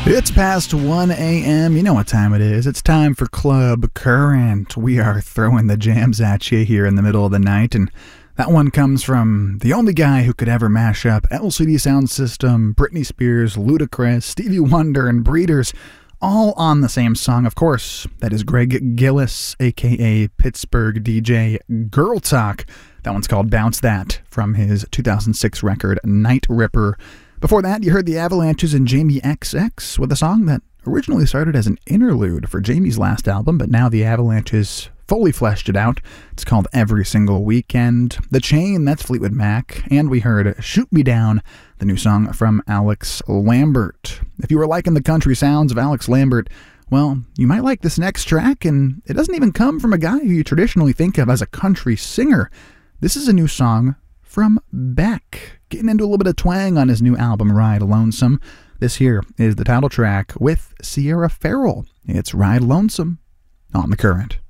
It's past 1 a.m. You know what time it is. It's time for Club Current. We are throwing the jams at you here in the middle of the night, and that one comes from the only guy who could ever mash up LCD Sound System, Britney Spears, Ludacris, Stevie Wonder, and Breeders, all on the same song. Of course, that is Greg Gillis, a.k.a. Pittsburgh DJ Girl Talk. That one's called Bounce That from his 2006 record, Night Ripper. Before that, you heard the Avalanches and Jamie XX with a song that originally started as an interlude for Jamie's last album, but now the Avalanches fully fleshed it out. It's called Every Single Weekend. The Chain, that's Fleetwood Mac. And we heard Shoot Me Down, the new song from Alex Lambert. If you were liking the country sounds of Alex Lambert, well, you might like this next track, and it doesn't even come from a guy who you traditionally think of as a country singer. This is a new song from Beck, getting into a little bit of twang on his new album, Ride Lonesome. This here is the title track with Sierra Farrell. It's Ride Lonesome on The Current.